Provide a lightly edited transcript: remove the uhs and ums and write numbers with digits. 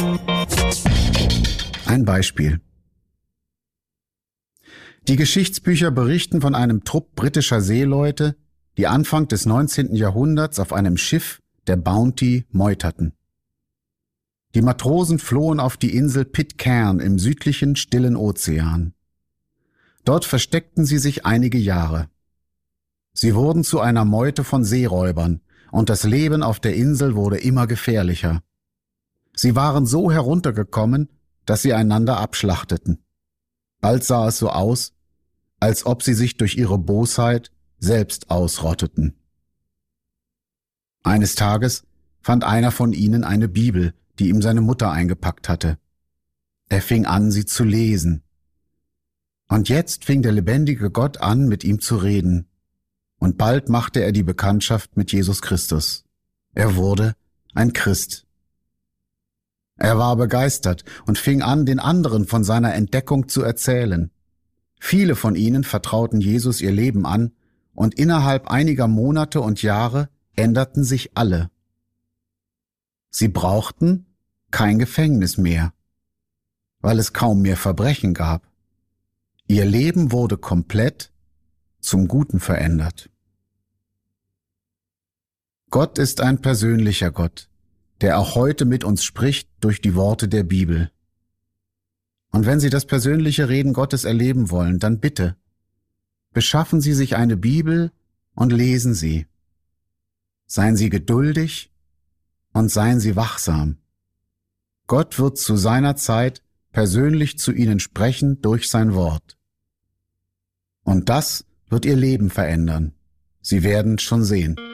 Ein Beispiel. Die Geschichtsbücher berichten von einem Trupp britischer Seeleute, die Anfang des 19. Jahrhunderts auf einem Schiff der Bounty meuterten. Die Matrosen flohen auf die Insel Pitcairn im südlichen Stillen Ozean. Dort versteckten sie sich einige Jahre. Sie wurden zu einer Meute von Seeräubern und das Leben auf der Insel wurde immer gefährlicher. Sie waren so heruntergekommen, dass sie einander abschlachteten. Bald sah es so aus, als ob sie sich durch ihre Bosheit selbst ausrotteten. Eines Tages fand einer von ihnen eine Bibel, die ihm seine Mutter eingepackt hatte. Er fing an, sie zu lesen. Und jetzt fing der lebendige Gott an, mit ihm zu reden. Und bald machte er die Bekanntschaft mit Jesus Christus. Er wurde ein Christ. Er war begeistert und fing an, den anderen von seiner Entdeckung zu erzählen. Viele von ihnen vertrauten Jesus ihr Leben an und innerhalb einiger Monate und Jahre änderten sich alle. Sie brauchten kein Gefängnis mehr, weil es kaum mehr Verbrechen gab. Ihr Leben wurde komplett zum Guten verändert. Gott ist ein persönlicher Gott, der auch heute mit uns spricht durch die Worte der Bibel. Und wenn Sie das persönliche Reden Gottes erleben wollen, dann bitte, beschaffen Sie sich eine Bibel und lesen Sie. Seien Sie geduldig und seien Sie wachsam. Gott wird zu seiner Zeit persönlich zu Ihnen sprechen durch sein Wort. Und das wird Ihr Leben verändern. Sie werden schon sehen.